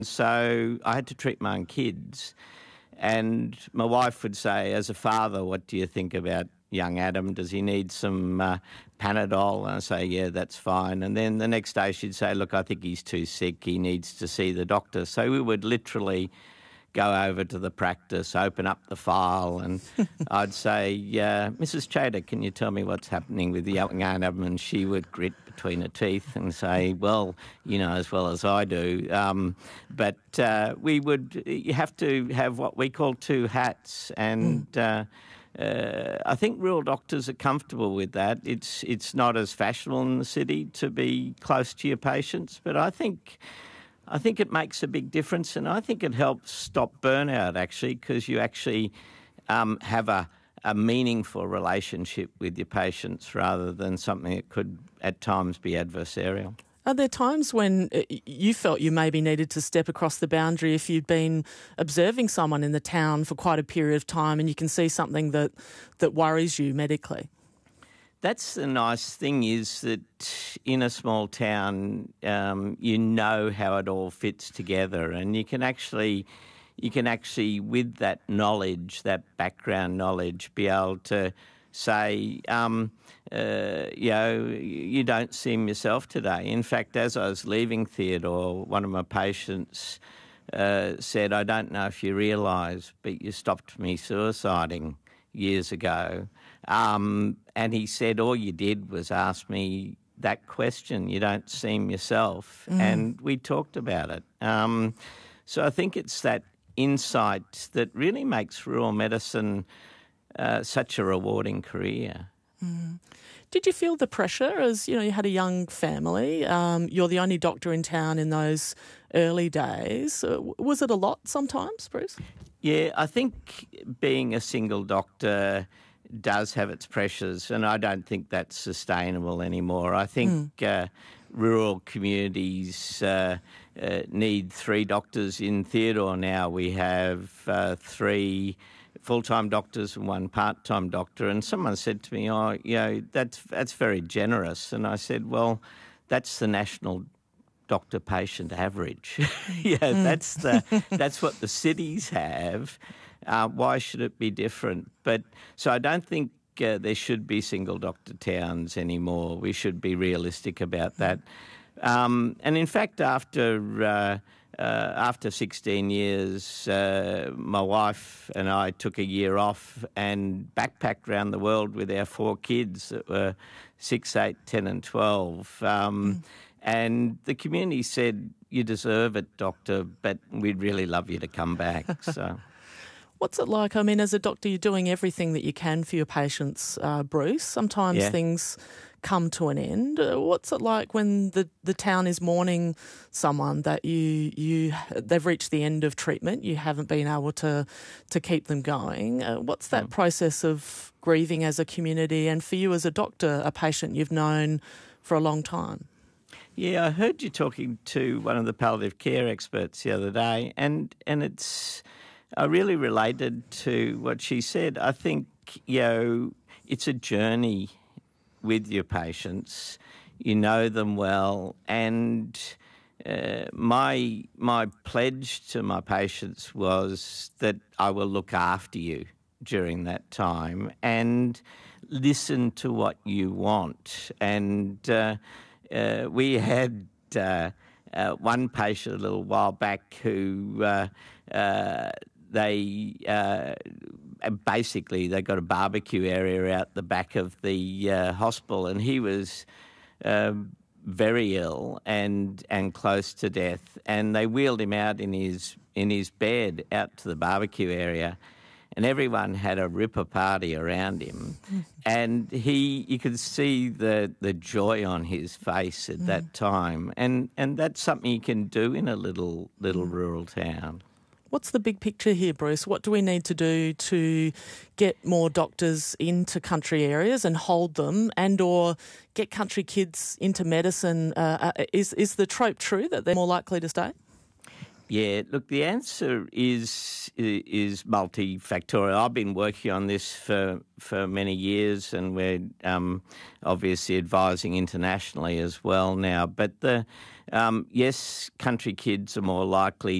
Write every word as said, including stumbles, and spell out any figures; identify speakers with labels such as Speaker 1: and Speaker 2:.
Speaker 1: So I had to treat my own kids. And my wife would say, as a father, what do you think about young Adam? Does he need some uh, Panadol? And I say, yeah, that's fine. And then the next day she'd say, look, I think he's too sick. He needs to see the doctor. So we would literally go over to the practice, open up the file, and I'd say, uh, Missus Chater, can you tell me what's happening with the young Adam? And she would grit between her teeth and say, well, you know as well as I do. Um, but uh, we would you have to have what we call two hats, and mm. uh, uh, I think rural doctors are comfortable with that. It's, it's not as fashionable in the city to be close to your patients, but I think... I think it makes a big difference, and I think it helps stop burnout, actually, because you actually um, have a, a meaningful relationship with your patients rather than something that could at times be adversarial.
Speaker 2: Are there times when you felt you maybe needed to step across the boundary if you'd been observing someone in the town for quite a period of time and you can see something that, that worries you medically?
Speaker 1: That's the nice thing, is that in a small town, um, you know how it all fits together, and you can actually, you can actually, with that knowledge, that background knowledge, be able to say, um, uh, you know, you don't seem yourself today. In fact, as I was leaving Theodore, one of my patients uh, said, I don't know if you realise, but you stopped me suiciding years ago. Um, and he said, all you did was ask me that question, you don't seem yourself. Mm. And we talked about it. Um, so I think it's that insight that really makes rural medicine uh, such a rewarding career.
Speaker 2: Mm. Did you feel the pressure as, you know, you had a young family, um, you're the only doctor in town in those early days. Uh, was it a lot sometimes, Bruce?
Speaker 1: Yeah, I think being a single doctor does have its pressures, and I don't think that's sustainable anymore. I think mm. uh, rural communities uh, uh, need three doctors. In Theodore now we have uh, three full-time doctors and one part-time doctor, and someone said to me, oh, you know, that's, that's very generous. And I said, well, that's the national doctor-patient average. yeah, mm. that's the that's what the cities have. Uh, why should it be different? But so I don't think uh, there should be single doctor towns anymore. We should be realistic about that. Um, and in fact, after uh, uh, after sixteen years, uh, my wife and I took a year off and backpacked around the world with our four kids that were six, eight, ten, and twelve. Um, mm. And the community said, you deserve it, doctor, but we'd really love you to come back. So,
Speaker 2: what's it like? I mean, as a doctor, you're doing everything that you can for your patients, uh, Bruce. Sometimes yeah. things come to an end. Uh, what's it like when the, the town is mourning someone that you you they've reached the end of treatment, you haven't been able to, to keep them going? Uh, what's that mm. process of grieving as a community, and for you as a doctor, a patient you've known for a long time?
Speaker 1: Yeah, I heard you talking to one of the palliative care experts the other day, and and it's I really related to what she said. I think, you know, it's a journey with your patients. You know them well, and uh, my my pledge to my patients was that I will look after you during that time and listen to what you want. And uh, Uh, we had uh, uh, one patient a little while back who uh, uh, they uh, basically they got a barbecue area out the back of the uh, hospital, and he was uh, very ill and and close to death, and they wheeled him out in his in his bed out to the barbecue area. And everyone had a ripper party around him. Mm. And he, you could see the, the joy on his face at mm. that time. And, and that's something you can do in a little, little mm. rural town.
Speaker 2: What's the big picture here, Bruce? What do we need to do to get more doctors into country areas and hold them, and or get country kids into medicine? Uh, is, is the trope true that they're more likely to stay?
Speaker 1: Yeah, look, the answer is is multifactorial. I've been working on this for for many years, and we're um, obviously advising internationally as well now. But the um, yes, country kids are more likely